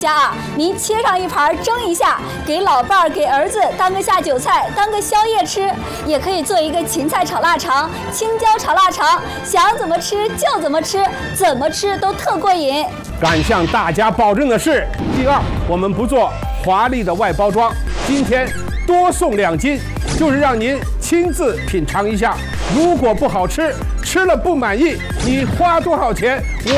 家，您切上一盘蒸一下，给老伴儿、给儿子当个下酒菜，当个宵夜吃，也可以做一个芹菜炒腊肠、青椒炒腊肠，想怎么吃就怎么吃，怎么吃都特过瘾。 敢向大家保证的是，第二，我们不做华丽的外包装，今天多送2斤，就是让您亲自品尝一下。如果不好吃，吃了不满意，你花多少钱我